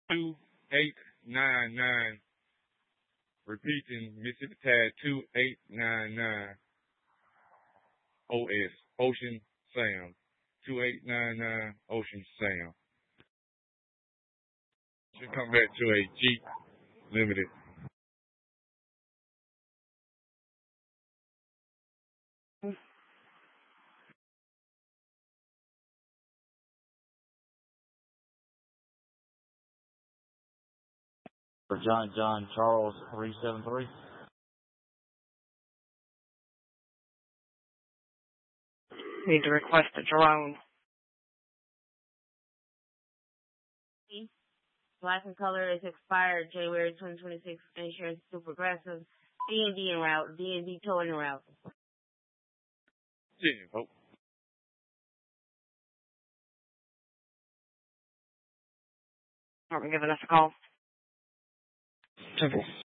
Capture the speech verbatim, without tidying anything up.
two eight nine nine. Repeating, Mississippi Tag two eight nine nine. O S, Ocean Sam. two eight nine nine, Ocean Sam. Should come back to a Jeep Limited. For John John Charles three seven three. Need to request a drone. Black and color is expired January twenty twenty-six. Insurance to Progressive. D and D en route. D and D towing en route. Yeah, hope. Aren't we giving us a call? Temple.